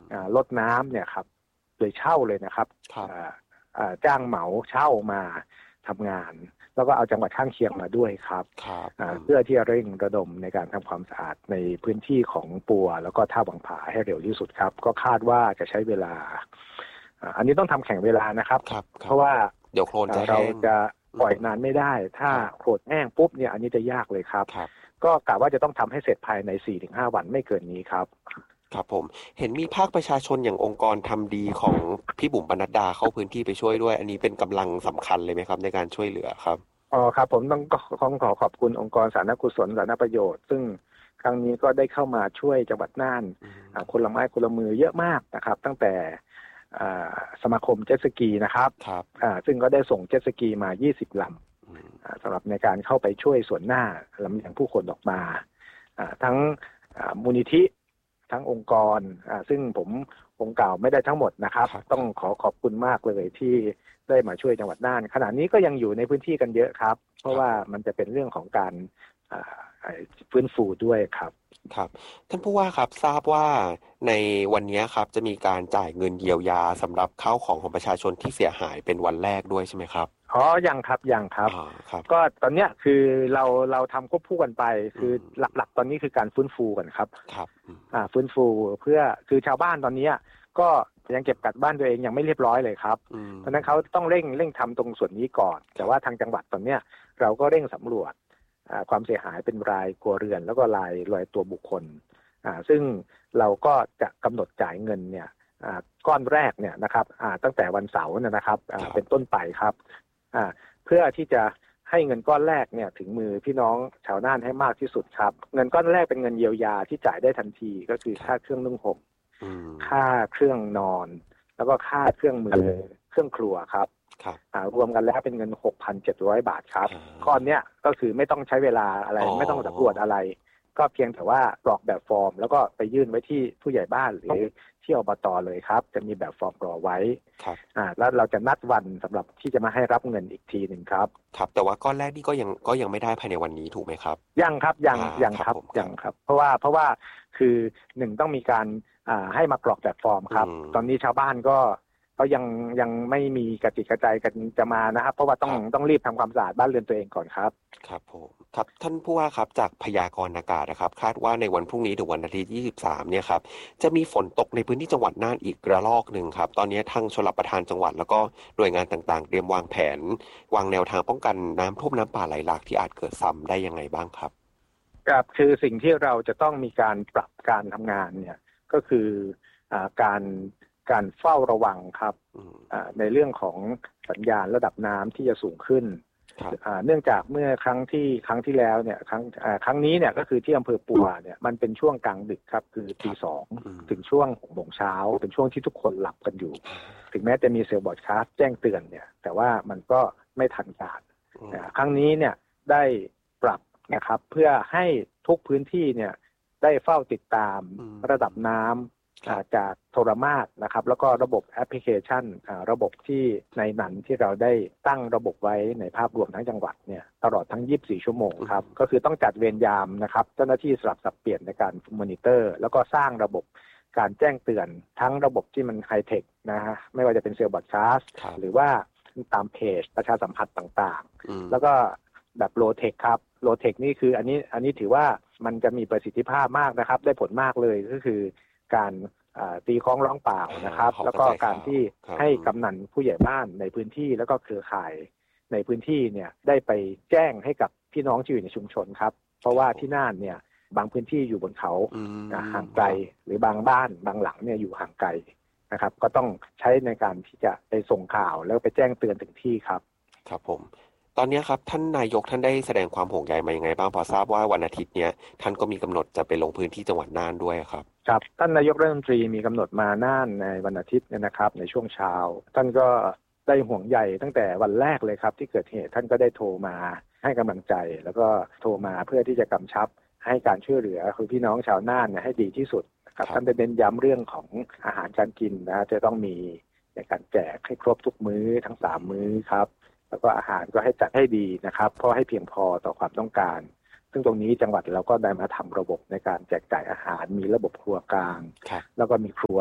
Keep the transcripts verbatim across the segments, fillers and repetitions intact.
รถน้ำเนี่ยครับโดยเช่าเลยนะครับจ้างเหมาเช่ามาทำงานแล้วก็เอาจังหวัดข้างเคียงมาด้วยครับเพื่อที่จะเร่งระดมในการทำความสะอาดในพื้นที่ของปัวแล้วก็ท่าวังผาให้เร็วที่สุดครับก็คาดว่าจะใช้เวลาอันนี้ต้องทำแข่งเวลานะครับเพราะว่าเดี๋ยวโคลนจะเราจะปล่อยนานไม่ได้ถ้าโคลนแห้งปุ๊บเนี่ยอันนี้จะยากเลยครับก็กะว่าจะต้องทำให้เสร็จภายใน สี่ถึงห้า วันไม่เกินนี้ครับครับผมเห็นมีภาคประชาชนอย่างองค์กรทำดีของพี่บุ๋มปนัดดาเข้าพื้นที่ไปช่วยด้วยอันนี้เป็นกำลังสำคัญเลยไหมครับในการช่วยเหลือครับอ๋อครับผมต้องต้องขอขอบคุณองค์กรสาธารณกุศลสาธารณประโยชน์ซึ่งครั้งนี้ก็ได้เข้ามาช่วยจังหวัดน่านคนละไม้คนละมือเยอะมากนะครับตั้งแต่สมาคมเจ็ตสกีนะครับซึ่งก็ได้ส่งเจ็ตสกีมายี่สิบลำสำหรับในการเข้าไปช่วยส่วนหน้าลำเลียงผู้คนออกมาทั้งมูลนิธิทั้งองค์กรซึ่งผมองค์กล่าวไม่ได้ทั้งหมดนะครับต้องขอขอบคุณมากเลยที่ได้มาช่วยจังหวัดน่านขณะนี้ก็ยังอยู่ในพื้นที่กันเยอะครับเพราะว่ามันจะเป็นเรื่องของการฟื้นฟูด้วยครับครับท่านผู้ว่าครับทราบว่าในวันนี้ครับจะมีการจ่ายเงินเยียวยาสำหรับข้าวของของประชาชนที่เสียหายเป็นวันแรกด้วยใช่ไหมครับอ๋อยังครับยังครับก็ตอนนี้คือเราเราทำควบคู่กันไปคือหลักๆตอนนี้คือการฟื้นฟูกันครับครับอ่าฟื้นฟูเพื่อคือชาวบ้านตอนนี้ก็ยังเก็บกักบ้านตัวเองยังไม่เรียบร้อยเลยครับเพราะนั้นเขาต้องเร่งเร่งทำตรงส่วนนี้ก่อนแต่ว่าทางจังหวัดตอนนี้เราก็เร่งสำรวจความเสียหายเป็นรายครัวเรือนแล้วก็รายรายตัวบุคคลซึ่งเราก็จะกำหนดจ่ายเงินเนี่ยก้อนแรกเนี่ยนะครับตั้งแต่วันเสาร์นะครับเป็นต้นไปครับเพื่อที่จะให้เงินก้อนแรกเนี่ยถึงมือพี่น้องชาวน่านให้มากที่สุดครับเงินก้อนแรกเป็นเงินเยียวยาที่จ่ายได้ทันทีก็คือค่าเครื่องนุ่งห่มค่าเครื่องนอนแล้วก็ค่าเครื่องมือเครื่องครัวครับรวมกันแล้วเป็นเงิน หกพันเจ็ดร้อย บาทครับก้อนเนี้ยก็คือไม่ต้องใช้เวลาอะไรไม่ต้องสำรวจอะไรก็เพียงแต่ว่ากรอกแบบฟอร์มแล้วก็ไปยื่นไว้ที่ผู้ใหญ่บ้านหรือที่อบต.เลยครับจะมีแบบฟอร์มรอไว้อ่าแล้วเราจะนัดวันสำหรับที่จะมาให้รับเงินอีกทีหนึ่งครับครับแต่ว่าก้อนแรกนี่ก็ยังก็ยังไม่ได้ภายในวันนี้ถูกไหมครับยังครับยังยังครับยังครับเพราะว่าเพราะว่าคือหนึ่งต้องมีการอ่าให้มากรอกแบบฟอร์มครับตอนนี้ชาวบ้านก็ก็ยังยังไม่มีกระจิตกระใจกันจะมานะครับเพราะว่าต้องต้องรีบทำความสะอาดบ้านเรือนตัวเองก่อนครับครับผมครับท่านผู้ว่าครับจากพยากรณ์อากาศนะครับคาดว่าในวันพรุ่งนี้ถึงวันอาทิตย์ที่ยี่สิบสามเนี่ยครับจะมีฝนตกในพื้นที่จังหวัดน่านอีกระลอกหนึ่งครับตอนนี้ทางชลประทานจังหวัดแล้วก็หน่วยงานต่างๆเตรียมวางแผนวางแนวทางป้องกันน้ำท่วมน้ำป่าไหลหลากที่อาจเกิดซ้ำได้ยังไงบ้างครับครับคือสิ่งที่เราจะต้องมีการปรับการทำงานเนี่ยก็คืออ่าการการเฝ้าระวังครับในเรื่องของสัญญาณระดับน้ำที่จะสูงขึ้นเนื่องจากเมื่อครั้งที่ครั้งที่แล้วเนี่ยครั้งครั้งนี้เนี่ยก็คือที่อำเภอปัวเนี่ยมันเป็นช่วงกลางดึกครับคือตีสองถึงช่วงหกโมงเช้าเป็นช่วงที่ทุกคนหลับกันอยู่ถึงแม้จะมีเซลล์บอร์ดคาสต์แจ้งเตือนเนี่ยแต่ว่ามันก็ไม่ทันการครั้งนี้เนี่ยได้ปรับนะครับเพื่อให้ทุกพื้นที่เนี่ยได้เฝ้าติดตามระดับน้ำจากโทรมาศนะครับแล้วก็ระบบแอปพลิเคชันระบบที่ในนั้นที่เราได้ตั้งระบบไว้ในภาพรวมทั้งจังหวัดเนี่ยตลอดทั้งยี่สิบสี่ชั่วโมงครับก็คือต้องจัดเวรยามนะครับเจ้าหน้าที่สลับสับเปลี่ยนในการมอนิเตอร์แล้วก็สร้างระบบการแจ้งเตือนทั้งระบบที่มันไฮเทคนะฮะไม่ว่าจะเป็นเซลล์บอร์ดคาสต์หรือว่าตามเพจประชาสัมพันธ์ต่างๆแล้วก็แบบโลเทคครับโลเทคนี่คืออันนี้อันนี้ถือว่ามันจะมีประสิทธิภาพมากนะครับได้ผลมากเลยก็คือการตีคล้องร้องเปล่านะครับแล้วก็การที่ให้กำนันผู้ใหญ่บ้านในพื้นที่แล้วก็เครือข่ายในพื้นที่เนี่ยได้ไปแจ้งให้กับพี่น้องที่อยู่ในชุมชนครับเพราะว่าที่น่านเนี่ยบางพื้นที่อยู่บนเขาห่างไกลหรือบางบ้านบางหลังเนี่ยอยู่ห่างไกลนะครับก็ต้องใช้ในการที่จะไปส่งข่าวแล้วไปแจ้งเตือนถึงที่ครับครับผมตอนนี้ครับท่านนายกท่านได้แสดงความห่วงใยมายังไงบ้างพอทราบว่าวันอาทิตย์เนี้ยท่านก็มีกำหนดจะไปลงพื้นที่จังหวัดน่านด้วยครับครับท่านนายกรัฐมนตรีมีกำหนดมาน่านในวันอาทิตย์เนี่ยนะครับในช่วงเช้าท่านก็ได้ห่วงใยตั้งแต่วันแรกเลยครับที่เกิดเหตุท่านก็ได้โทรมาให้กำลังใจแล้วก็โทรมาเพื่อที่จะกำชับให้การช่วยเหลือคือพี่น้องชาวน่านให้ดีที่สุดครับท่านได้เน้นย้ำเรื่องของอาหารการกินนะจะต้องมีในการแจกให้ครบทุกมื้อทั้งสามมื้อครับแล้วก็อาหารก็ให้จัดให้ดีนะครับเพราะให้เพียงพอต่อความต้องการซึ่งตรงนี้จังหวัดเราก็ได้มาทำระบบในการแจกจ่ายอาหารมีระบบครัวกลางแล้วก็มีครัว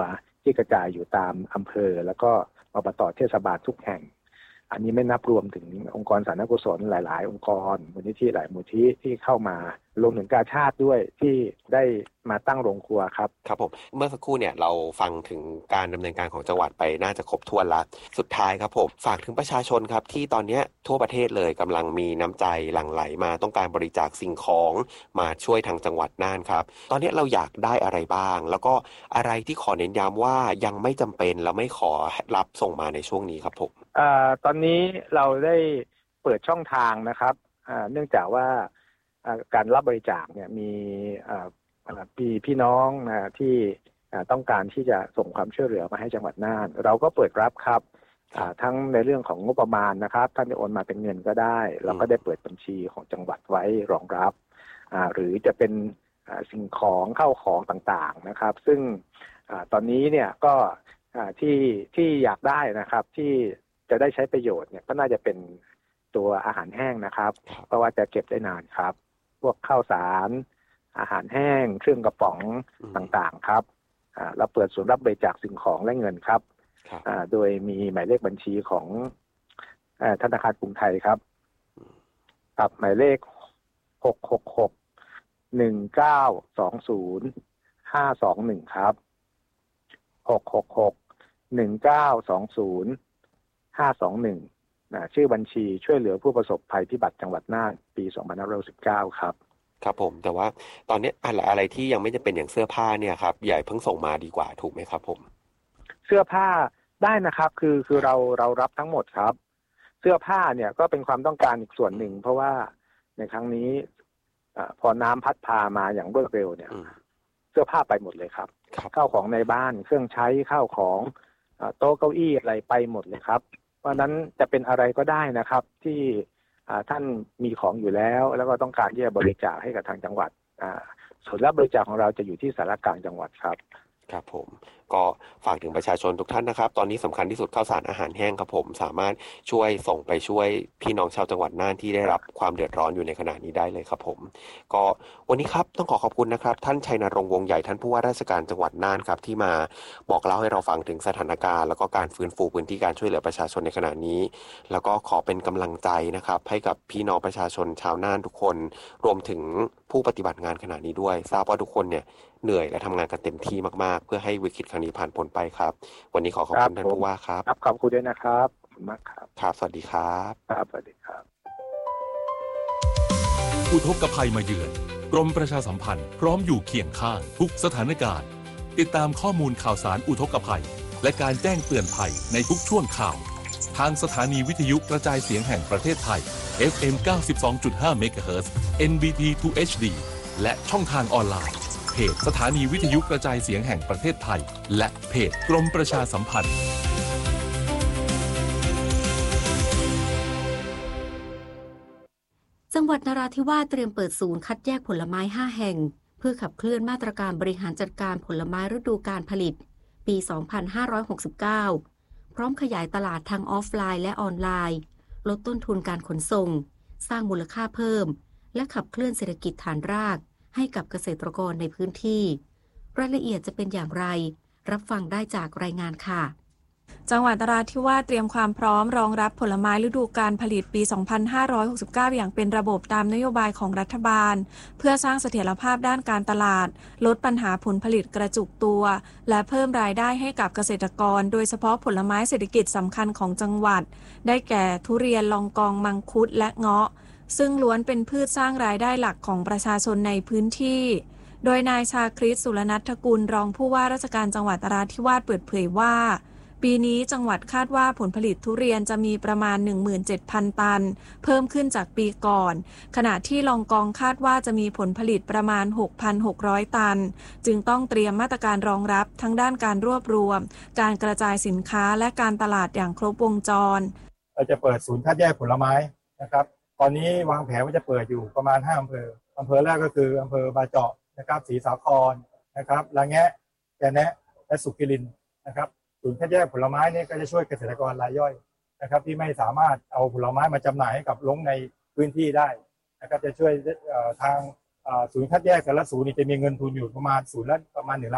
ที่กระจายอยู่ตามอำเภอแล้วก็อบต.เทศบาลทุกแห่งอันนี้ไม่นับรวมถึงองค์กรสาธารณกุศลหลายๆองค์กรมูลนิธิหลายมูลนิธิที่เข้ามารวมถึงกาชาดด้วยที่ได้มาตั้งโรงครัวครับครับผมเมื่อสักครู่เนี่ยเราฟังถึงการดำเนินการของจังหวัดไปน่าจะครบถ้วนแล้วสุดท้ายครับผมฝากถึงประชาชนครับที่ตอนนี้ทั่วประเทศเลยกำลังมีน้ำใจหลั่งไหลมาต้องการบริจาคสิ่งของมาช่วยทางจังหวัดน่านครับตอนนี้เราอยากได้อะไรบ้างแล้วก็อะไรที่ขอเน้นย้ำว่ายังไม่จำเป็นและไม่ขอรับส่งมาในช่วงนี้ครับผมอ่าตอนนี้เราได้เปิดช่องทางนะครับอ่าเนื่องจากว่าการรับบริจาคเนี่ยมีพี่พี่น้องนะที่ต้องการที่จะส่งความช่วยเหลือมาให้จังหวัดน่านเราก็เปิดรับครับทั้งในเรื่องของงบประมาณนะครับท่านจะโอนมาเป็นเงินก็ได้เราก็ได้เปิดบัญชีของจังหวัดไว้รองรับหรือจะเป็นสิ่งของเข้าของต่างๆนะครับซึ่งตอนนี้เนี่ยก็ที่ที่อยากได้นะครับที่จะได้ใช้ประโยชน์เนี่ยก็น่าจะเป็นตัวอาหารแห้งนะครับเพราะว่าจะเก็บได้นานครับพวกข้าวสารอาหารแห้งเครื่องกระป๋องต่างๆครับเราเปิดศูนย์รับบริจาคสิ่งของและเงินครับโดยมีหมายเลขบัญชีของธนาคารกรุงไทยครับครับหมายเลขหก หก หก หนึ่ง เก้า สอง ศูนย์ ห้า สอง หนึ่งครับหก หก หก หนึ่ง เก้า สอง ศูนย์ ห้า สอง หนึ่งนะชื่อบัญชีช่วยเหลือผู้ประสบภัยพิบัติจังหวัดน่านปีสองพันห้าร้อยสิบเก้าครับครับผมแต่ว่าตอนนี้อะไรอะไรที่ยังไม่จำเป็นอย่างเสื้อผ้าเนี่ยครับใหญ่เพิ่งส่งมาดีกว่าถูกไหมครับผมเสื้อผ้าได้นะครับคือคือเราเรารับทั้งหมดครับเสื้อผ้าเนี่ยก็เป็นความต้องการอีกส่วนหนึ่งเพราะว่าในครั้งนี้พอน้ำพัดพามาอย่างรวดเร็วเนี่ยเสื้อผ้าไปหมดเลยครับข้าวของในบ้านเครื่องใช้ข้าวของโต๊ะเก้าอี้อะไรไปหมดเลยครับเพราะนั้นจะเป็นอะไรก็ได้นะครับที่ท่านมีของอยู่แล้วแล้วก็ต้องการที่จะบริจาคให้กับทางจังหวัดส่วนรับบริจาคของเราจะอยู่ที่สารกลางจังหวัดครับครับผมก็ฝากถึงประชาชนทุกท่านนะครับตอนนี้สำคัญที่สุดข้าวสารอาหารแห้งครับผมสามารถช่วยส่งไปช่วยพี่น้องชาวจังหวัดน่านที่ได้รับความเดือดร้อนอยู่ในขณะนี้ได้เลยครับผมก็วันนี้ครับต้องขอขอบคุณนะครับท่านชัยนรงค์วงศ์ใหญ่ท่านผู้ว่าราชการจังหวัดน่านครับที่มาบอกเล่าให้เราฟังถึงสถานการณ์แล้วก็การฟื้นฟูพื้นที่การช่วยเหลือประชาชนในขณะนี้แล้วก็ขอเป็นกำลังใจนะครับให้กับพี่น้องประชาชนชาวน่านทุกคนรวมถึงผู้ปฏิบัติงานขณะนี้ด้วยทราบว่าทุกคนเนี่ยเหนื่อยและทำงานกันเต็มที่มากๆเพื่อให้วิกฤตครั้งนี้ผ่านพ้นไปครับวันนี้ขอขอบคุณท่านผู้ว่าครับครับขอบคุณด้วยนะครับขอบคุณมากครับครับสวัสดีครับครับสวัสดีครับอุทกภัยมาเยือนกรมประชาสัมพันธ์พร้อมอยู่เคียงข้างทุกสถานการณ์ติดตามข้อมูลข่าวสารอุทกภัยและการแจ้งเตือนภัยในทุกช่วงข่าวทางสถานีวิทยุกระจายเสียงแห่งประเทศไทย เอฟ เอ็ม เก้าสิบสองจุดห้า เมกะเฮิรตซ์ เอ็น บี ที ทู เอช ดี และช่องทางออนไลน์เพจสถานีวิทยุกระจายเสียงแห่งประเทศไทยและเพจกรมประชาสัมพันธ์จังหวัดนราธิวาสเตรียมเปิดศูนย์คัดแยกผลไม้ห้าแห่งเพื่อขับเคลื่อนมาตรการบริหารจัดการผลไม้ฤดูกาลผลิตปี สองพันห้าร้อยหกสิบเก้า พร้อมขยายตลาดทางออฟไลน์และออนไลน์ลดต้นทุนการขนส่งสร้างมูลค่าเพิ่มและขับเคลื่อนเศรษฐกิจฐานรากให้กับเกษตรกรในพื้นที่รายละเอียดจะเป็นอย่างไรรับฟังได้จากรายงานค่ะจังหวัดนราธิวาสเตรียมความพร้อมรองรับผลไม้ฤดูกาลผลิตปี สองพันห้าร้อยหกสิบเก้า อย่างเป็นระบบตามนโยบายของรัฐบาลเพื่อสร้างเสถียรภาพด้านการตลาดลดปัญหาผลผลิตกระจุกตัวและเพิ่มรายได้ให้กับเกษตรกรโดยเฉพาะผลไม้เศรษฐกิจสำคัญของจังหวัดได้แก่ทุเรียนลองกองมังคุดและเงาะซึ่งล้วนเป็นพืชสร้างรายได้หลักของประชาชนในพื้นที่โดยนายชาคริส สุรนัฐกุลรองผู้ว่าราชการจังหวัดนราธิวาสเปิดเผยว่าปีนี้จังหวัดคาดว่าผลผลิตทุเรียนจะมีประมาณ หนึ่งหมื่นเจ็ดพัน ตันเพิ่มขึ้นจากปีก่อนขณะที่ลองกองคาดว่าจะมีผลผลิตประมาณ หกพันหกร้อย ตันจึงต้องเตรียมมาตรการรองรับทั้งด้านการรวบรวมการกระจายสินค้าและการตลาดอย่างครบวงจรเราจะเปิดศูนย์คัดแยกผลไม้นะครับตอนนี้วางแผนว่าจะเปิดอยู่ประมาณห้าอำเภออำเภอแรกก็คืออำเภอบาเจาะนะครับศรีสาครนะครับละแงะแกแนะและสุขิรินทร์นะครับศูนย์คัดแยกผลไม้นี้ก็จะช่วยเกษตรกรรายย่อยนะครับที่ไม่สามารถเอาผลไม้มาจำหน่ายให้กับลงในพื้นที่ได้นะครับจะช่วยทางศูนย์คัดแยกแต่ละศูนย์จะมีเงินทุนอยู่ประมาณศูนย์ละประมาณหนึ่งล้านบาท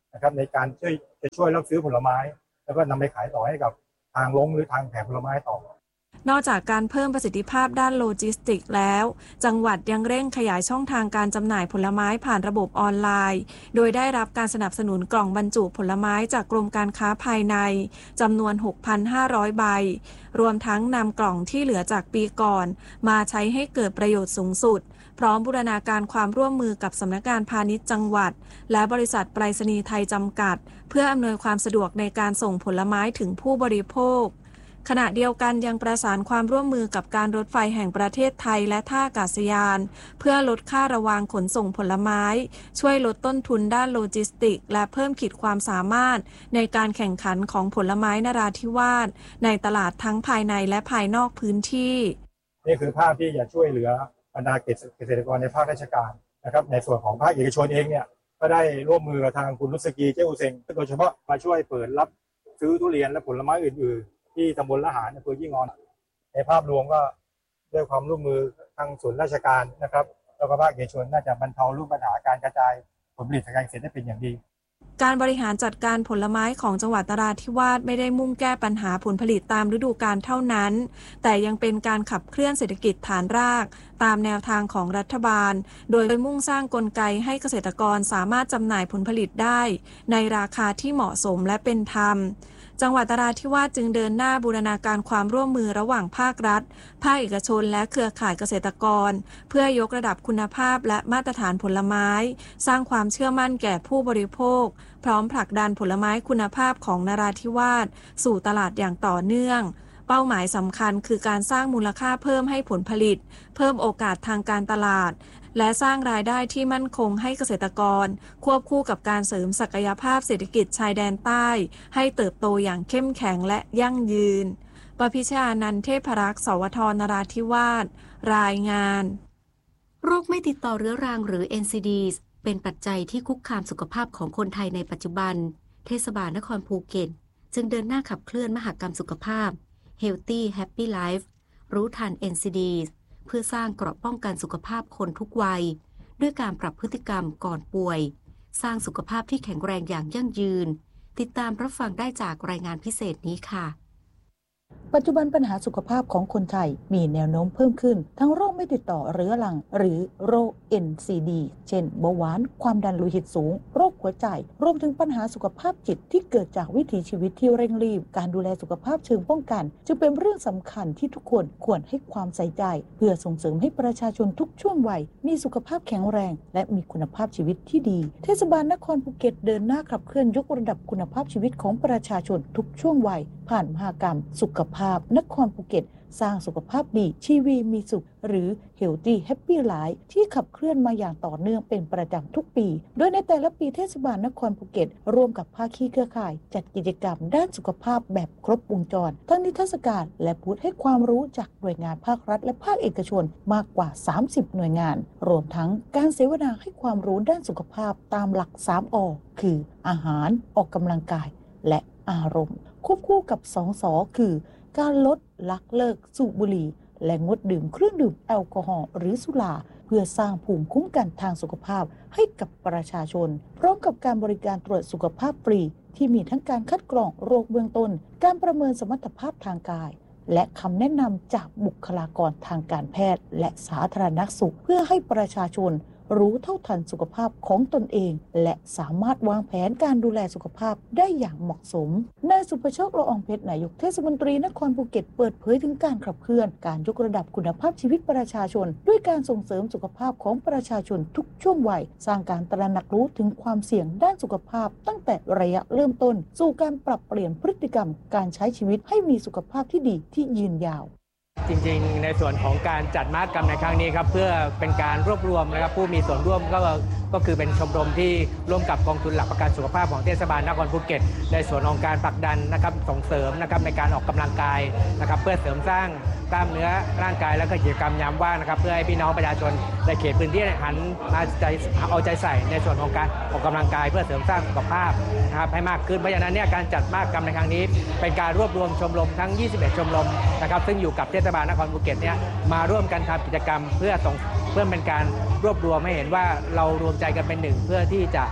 นะครับในการช่วยจะช่วยรับซื้อผลไม้แล้วก็นำไปขายต่อให้กับทางลงหรือทางแผงผลไม้ต่อนอกจากการเพิ่มประสิทธิภาพด้านโลจิสติกส์แล้วจังหวัดยังเร่งขยายช่องทางการจำหน่ายผลไม้ผ่านระบบออนไลน์โดยได้รับการสนับสนุนกล่องบรรจุผลไม้จากกรมการค้าภายในจำนวน หกพันห้าร้อย ใบรวมทั้งนำกล่องที่เหลือจากปีก่อนมาใช้ให้เกิดประโยชน์สูงสุดพร้อมบูรณาการความร่วมมือกับสำนักงานพาณิชย์จังหวัดและบริษัทไปรษณีย์ไทยจำกัดเพื่ออำนวยความสะดวกในการส่งผลไม้ถึงผู้บริโภคขณะเดียวกันยังประสานความร่วมมือกับการรถไฟแห่งประเทศไทยและท่าอากาศยานเพื่อลดค่าระวางขนส่งผลไม้ช่วยลดต้นทุนด้านโลจิสติกส์และเพิ่มขีดความสามารถในการแข่งขันของผลไม้นราธิวาสในตลาดทั้งภายในและภายนอกพื้นที่นี่คือภาพที่จะช่วยเหลือบรรดาเกษตรกรในภาคราชการนะครับในส่วนของภาคเอกชนเองเนี่ยก็ได้ร่วมมือกับทางคุณนุสกีเจ้าอุเซงโดยเฉพาะมาช่วยเปิดรับซื้อทุเรียนและผลไม้อื่นๆที่ตำบลละหารอำเภอยี่งอนในภาพรวมก็ด้วยความร่วมมือทางส่วนราชการนะครับแล้วก็ภาคเอกชนน่าจะบรรเทาลูกปัญหาการกระจายผลผลิตทางการเกษตรได้เป็นอย่างดีการบริหารจัดการผลไม้ของจังหวัดนราธิวาสไม่ได้มุ่งแก้ปัญหาผลผลิตตามฤดูกาลเท่านั้นแต่ยังเป็นการขับเคลื่อนเศรษฐกิจฐานรากตามแนวทางของรัฐบาลโดยมุ่งสร้างกลไกให้เกษตรกรสามารถจำหน่ายผลผลิตได้ในราคาที่เหมาะสมและเป็นธรรมจังหวัดนราธิวาสจึงเดินหน้าบูรณาการความร่วมมือระหว่างภาครัฐภาคเอกชนและเครือข่ายเกษตรกรเพื่อยกระดับคุณภาพและมาตรฐานผลไม้สร้างความเชื่อมั่นแก่ผู้บริโภคพร้อมผลักดันผลไม้คุณภาพของนราธิวาสสู่ตลาดอย่างต่อเนื่องเป้าหมายสำคัญคือการสร้างมูลค่าเพิ่มให้ผลผลิตเพิ่มโอกาสทางการตลาดและสร้างรายได้ที่มั่นคงให้เกษตรกรควบคู่กับการเสริมศักยภาพเศรษฐกิจชายแดนใต้ให้เติบโตอย่างเข้มแข็งและยั่งยืนปพิชานันท์เทพรักษ์สวท นราธิวาสรายงานโรคไม่ติดต่อเรื้อรังหรือ เอ็น ซี ดี เป็นปัจจัยที่คุกคามสุขภาพของคนไทยในปัจจุบันเทศบาลนครภูเก็ตจึงเดินหน้าขับเคลื่อนมหกรรมสุขภาพ Healthy Happy Life รู้ทัน เอ็น ซี ดี เพื่อสร้างเกราะป้องกันสุขภาพคนทุกวัยด้วยการปรับพฤติกรรมก่อนป่วยสร้างสุขภาพที่แข็งแรงอย่างยั่งยืนติดตามรับฟังได้จากรายงานพิเศษนี้ค่ะปัจจุบันปัญหาสุขภาพของคนไทยมีแนวโน้มเพิ่มขึ้นทั้งโรคไม่ติดต่อเรื้อรังหรือโรค เอ็น ซี ดี เช่นเบาหวานความดันโลหิตสูงโรคหัวใจรวมถึงปัญหาสุขภาพจิตที่เกิดจากวิถีชีวิตที่เร่งรีบการดูแลสุขภาพเชิงป้องกันจึงเป็นเรื่องสำคัญที่ทุกคนควรให้ความใส่ใจเพื่อส่งเสริมให้ประชาชนทุกช่วงวัยมีสุขภาพแข็งแรงและมีคุณภาพชีวิตที่ดีเทศบาลนครภูเก็ตเดินหน้าขับเคลื่อนยกระดับคุณภาพชีวิตของประชาชนทุกช่วงวัยผ่านมหกรรมสุขภาพนครภูเก็ตสร้างสุขภาพดีชีวีมีสุขหรือ Healthy Happy Life ที่ขับเคลื่อนมาอย่างต่อเนื่องเป็นประจำทุกปีโดยในแต่ละปีเทศบาลนครภูเก็ตร่วมกับภาคีเครือข่ายจัดกิจกรรมด้านสุขภาพแบบครบวงจรทั้งนิทรรศการและบูธให้ความรู้จากหน่วยงานภาครัฐและภาคเอกชนมากกว่าสามสิบหน่วยงานรวมทั้งการเสวนาให้ความรู้ด้านสุขภาพตามหลัก สามอ คืออาหารออกกำลังกายและอารมณ์ควบคู่กับ สองส คือการลดละเลิกสูบบุหรี่และงดดื่มเครื่องดื่มแอลกอฮอล์หรือสุราเพื่อสร้างภูมิคุ้มกันทางสุขภาพให้กับประชาชนพร้อมกับการบริการตรวจสุขภาพฟรีที่มีทั้งการคัดกรองโรคเบื้องต้นการประเมินสมรรถภาพทางกายและคำแนะนำจากบุคลากรทางการแพทย์และสาธารณสุขเพื่อให้ประชาชนรู้เท่าทันสุขภาพของตนเองและสามารถวางแผนการดูแลสุขภาพได้อย่างเหมาะสมนายสุภโชค ละอองเพชรนายกเทศมนตรีนครภูเก็ตเปิดเผยถึงการขับเคลื่อนการยกระดับคุณภาพชีวิตประชาชนด้วยการส่งเสริมสุขภาพของประชาชนทุกช่วงวัยสร้างการตระหนักรู้ถึงความเสี่ยงด้านสุขภาพตั้งแต่ระยะเริ่มต้นสู่การปรับเปลี่ยนพฤติกรรมการใช้ชีวิตให้มีสุขภาพที่ดีที่ยืนยาวจริงๆในส่วนของการจัดมหกรรมในครั้งนี้ครับเพื่อเป็นการรวบรวมนะครับผู้มีส่วนร่วมก็ก็คือเป็นชมรมที่ร่วมกับกองทุนหลักประกันสุขภาพของเทศบาลนครภูเก็ตในส่วนของการผลักดันนะครับส่งเสริมนะครับในการออกกำลังกายนะครับเพื่อเสริมสร้างกล้ามเนื้อร่างกายและก็กิจกรรมยามว่างนะครับเพื่อให้พี่น้องประชาชนในเขตพื้นที่หันมาใจเอาใจใส่ในส่วนของการออกกำลังกายเพื่อเสริมสร้างสุขภาพนะครับให้มากขึ้นเพราะฉะนั้นเนี่ยการจัดมหกรรมในครั้งนี้เป็นการรวบรวมชมรมทั้งยี่สิบเอ็ดชมรมนะครับซึ่งอยู่กับเทศบาลนครภูเก็ตเนี่ยมาร่วมกันทำกิจกรรมเพื่อส่งเพื่อเป็นการรวบรวมให้เห็นว่าเรารวมใจกันเป็นหนึ่งเพื่อที่จะ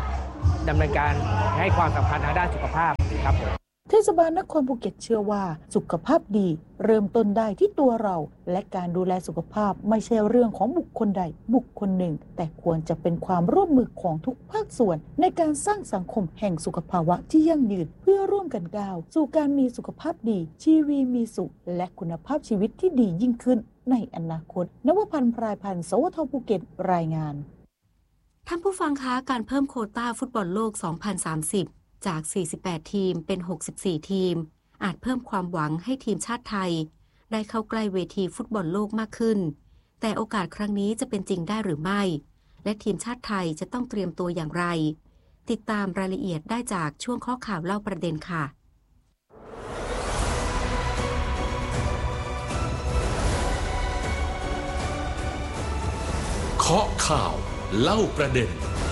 ดำเนินการให้ความสำคัญทางด้านสุขภาพครับผมเทศบาลนครภูเก็ตเชื่อว่าสุขภาพดีเริ่มต้นได้ที่ตัวเราและการดูแลสุขภาพไม่ใช่เรื่องของบุคคลใดบุคคลหนึ่งแต่ควรจะเป็นความร่วมมือของทุกภาคส่วนในการสร้างสังคมแห่งสุขภาวะที่ยั่งยืนเพื่อร่วมกันก้าวสู่การมีสุขภาพดีชีวิตมีสุขและคุณภาพชีวิตที่ดียิ่งขึ้นในอนาคตนวพันธ์ พรายพันธ์ สวท.ภูเก็ตรายงานท่านผู้ฟังคะการเพิ่มโควต้าฟุตบอลโลก สองพันสามสิบ จาก สี่สิบแปด ทีมเป็น หกสิบสี่ ทีมอาจเพิ่มความหวังให้ทีมชาติไทยได้เข้าใกล้เวทีฟุตบอลโลกมากขึ้นแต่โอกาสครั้งนี้จะเป็นจริงได้หรือไม่และทีมชาติไทยจะต้องเตรียมตัวอย่างไรติดตามรายละเอียดได้จากช่วงข้อข่าวเล่าประเด็นค่ะข้อข่าวเล่าประเด็น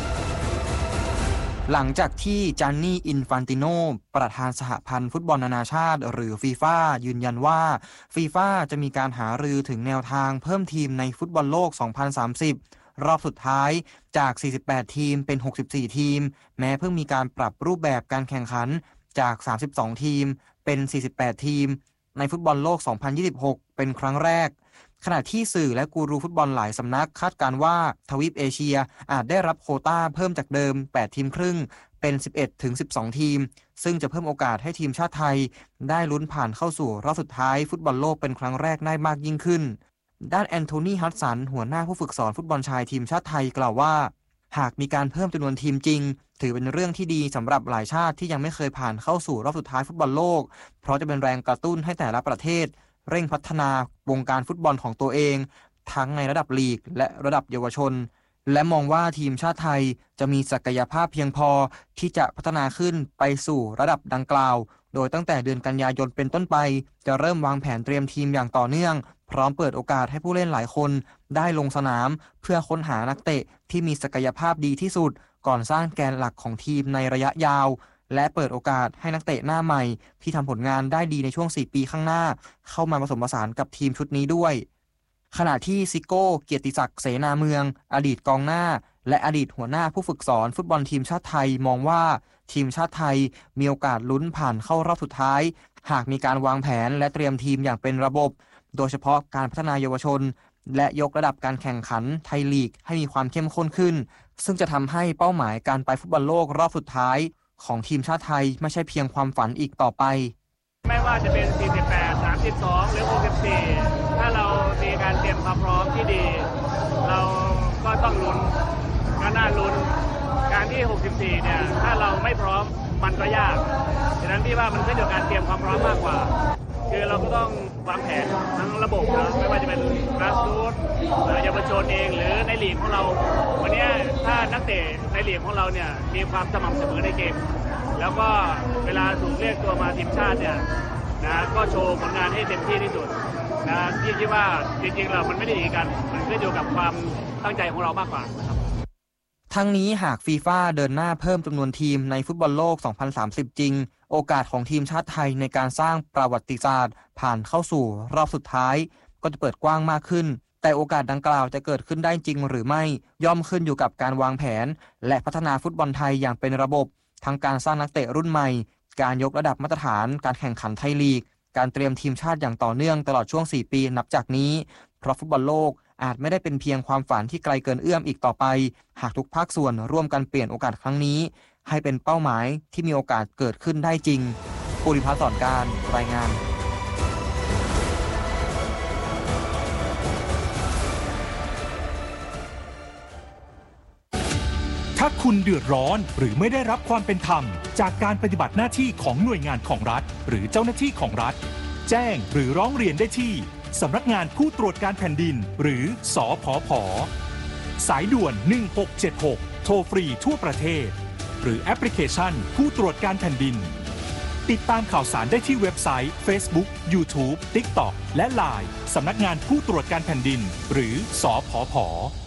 หลังจากที่จานนี่อินฟันติโนประธานสหพันธ์ฟุตบอลนานาชาติหรือฟีฟ่ายืนยันว่าฟีฟ่าจะมีการหารือถึงแนวทางเพิ่มทีมในฟุตบอลโลก สองพันสามสิบ รอบสุดท้ายจาก สี่สิบแปด ทีมเป็น หกสิบสี่ ทีมแม้เพิ่งมีการปรับรูปแบบการแข่งขันจาก สามสิบสอง ทีมเป็น สี่สิบแปด ทีมในฟุตบอลโลก สองพันยี่สิบหก เป็นครั้งแรกขณะที่สื่อและกูรูฟุตบอลหลายสำนักคาดการณ์ว่าทวีปเอเชียอาจได้รับโควต้าเพิ่มจากเดิมแปดทีมครึ่งเป็น สิบเอ็ดถึงสิบสอง ทีมซึ่งจะเพิ่มโอกาสให้ทีมชาติไทยได้ลุ้นผ่านเข้าสู่รอบสุดท้ายฟุตบอลโลกเป็นครั้งแรกได้มากยิ่งขึ้นด้านแอนโทนีฮัดสันหัวหน้าผู้ฝึกสอนฟุตบอลชายทีมชาติไทยกล่าวว่าหากมีการเพิ่มจำนวนทีมจริงถือเป็นเรื่องที่ดีสำหรับหลายชาติที่ยังไม่เคยผ่านเข้าสู่รอบสุดท้ายฟุตบอลโลกเพราะจะเป็นแรงกระตุ้นให้แต่ละประเทศเร่งพัฒนาวงการฟุตบอลของตัวเองทั้งในระดับลีกและระดับเยาวชนและมองว่าทีมชาติไทยจะมีศักยภาพเพียงพอที่จะพัฒนาขึ้นไปสู่ระดับดังกล่าวโดยตั้งแต่เดือนกันยายนเป็นต้นไปจะเริ่มวางแผนเตรียมทีมอย่างต่อเนื่องพร้อมเปิดโอกาสให้ผู้เล่นหลายคนได้ลงสนามเพื่อค้นหานักเตะที่มีศักยภาพดีที่สุดก่อนสร้างแกนหลักของทีมในระยะยาวและเปิดโอกาสให้นักเตะหน้าใหม่ที่ทำผลงานได้ดีในช่วงสี่ปีข้างหน้าเข้ามาผสมผสานกับทีมชุดนี้ด้วยขณะที่ซิโก้เกียรติศักดิ์เสนาเมืองอดีตกองหน้าและอดีตหัวหน้าผู้ฝึกสอนฟุตบอลทีมชาติไทยมองว่าทีมชาติไทยมีโอกาสลุ้นผ่านเข้ารอบสุดท้ายหากมีการวางแผนและเตรียมทีมอย่างเป็นระบบโดยเฉพาะการพัฒนาเยาวชนและยกระดับการแข่งขันไทยลีกให้มีความเข้มข้นขึ้นซึ่งจะทำให้เป้าหมายการไปฟุตบอลโลกรอบสุดท้ายของทีมชาติไทยไม่ใช่เพียงความฝันอีกต่อไปไม่ว่าจะเป็น สี่สิบแปด สามสิบสอง หรือ หกสิบสี่ ถ้าเรามีการเตรียมความพร้อมที่ดีเราก็ต้องลุ้นก็น่าลุ้นการที่ หกสิบสี่ เนี่ยถ้าเราไม่พร้อมมันก็ยากฉะนั้นพี่ว่ามันขึ้นอยู่กับการเตรียมความพร้อมมากกว่าคือเราก็ต้องวางแผนทั้งระบบนะไม่ว่าจะเป็นกราสรูทเยาวชนเองหรือในลีกของเราวันนี้ถ้านักเตะในลีกของเราเนี่ยมีความสม่ำเสมอในเกมแล้วก็เวลาถูกเรียกตัวมาทีมชาติเนี่ยนะก็โชว์ผลงานให้เต็มที่ที่สุดนะที่คิดว่าจริงๆเรามันไม่ได้หนีกันมันขึ้นอยู่กับความตั้งใจของเรามากกว่าครับทั้งนี้หากฟีฟ่าเดินหน้าเพิ่มจำนวนทีมในฟุตบอลโลก สองพันสามสิบ จริงโอกาสของทีมชาติไทยในการสร้างประวัติศาสตร์ผ่านเข้าสู่รอบสุดท้ายก็จะเปิดกว้างมากขึ้นแต่โอกาสดังกล่าวจะเกิดขึ้นได้จริงหรือไม่ย่อมขึ้นอยู่กับการวางแผนและพัฒนาฟุตบอลไทยอย่างเป็นระบบทั้งการสร้างนักเตะรุ่นใหม่การยกระดับมาตรฐานการแข่งขันไทยลีกการเตรียมทีมชาติอย่างต่อเนื่องตลอดช่วงสี่ปีนับจากนี้เพราะฟุตบอลโลกอาจไม่ได้เป็นเพียงความฝันที่ไกลเกินเอื้อมอีกต่อไปหากทุกภาคส่วนร่วมกันเปลี่ยนโอกาสครั้งนี้ให้เป็นเป้าหมายที่มีโอกาสเกิดขึ้นได้จริงภูริพัฒน์ สอนการรายงานถ้าคุณเดือดร้อนหรือไม่ได้รับความเป็นธรรมจากการปฏิบัติหน้าที่ของหน่วยงานของรัฐหรือเจ้าหน้าที่ของรัฐแจ้งหรือร้องเรียนได้ที่สำนักงานผู้ตรวจการแผ่นดินหรือสผผ.สายด่วนหนึ่งหกเจ็ดหกโทรฟรีทั่วประเทศหรือแอปพลิเคชันผู้ตรวจการแผ่นดินติดตามข่าวสารได้ที่เว็บไซต์ Facebook YouTube TikTok และ ไลน์ สำนักงานผู้ตรวจการแผ่นดินหรือสผผ.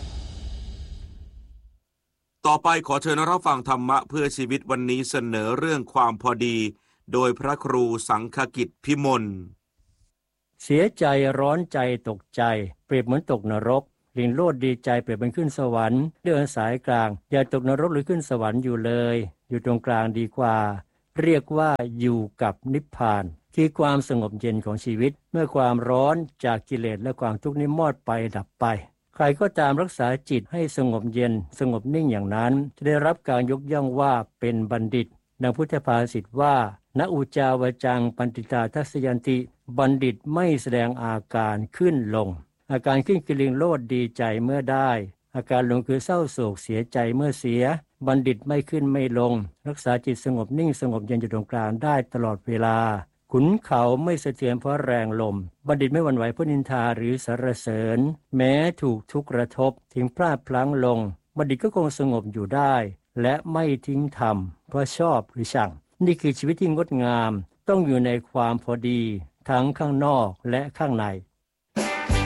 ต่อไปขอเชิญรับฟังธรรมะเพื่อชีวิตวันนี้เสนอเรื่องความพอดีโดยพระครูสังฆกิจพิมลเสียใจร้อนใจตกใจเปรียบเหมือนตกนรกลิงโลดดีใจเปรียบเป็นขึ้นสวรรค์เดินสายกลางอย่าตกนรกหรือขึ้นสวรรค์อยู่เลยอยู่ตรงกลางดีกว่าเรียกว่าอยู่กับนิพพานคือความสงบเย็นของชีวิตเมื่อความร้อนจากกิเลสและความทุกข์นี้มอดไปดับไปใครก็ตามรักษาจิตให้สงบเย็นสงบนิ่งอย่างนั้นจะได้รับการยกย่องว่าเป็นบัณฑิตดังพุทธภาษิตว่าณอุจาวจังปันติตาทัสยันติบัณฑิตไม่แสดงอาการขึ้นลงอาการขึ้นคือลิงโลดดีใจเมื่อได้อาการลงคือเศร้าโศกเสียใจเมื่อเสียบัณฑิตไม่ขึ้นไม่ลงรักษาจิตสงบนิ่งสงบเย็นอยู่ตรงกลางได้ตลอดเวลาขุนเขาไม่สะเทือนเพราะแรงลมบัณฑิตไม่หวั่นไหวเพราะนินทาหรือสรรเสริญแม้ถูกทุกข์กระทบถึงพลาดพลั้งลงบัณฑิตก็คงสงบอยู่ได้และไม่ทิ้งธรรมเพราะชอบหรือชังนี่คือชีวิตที่งดงามต้องอยู่ในความพอดีทั้งข้างนอกและข้างใน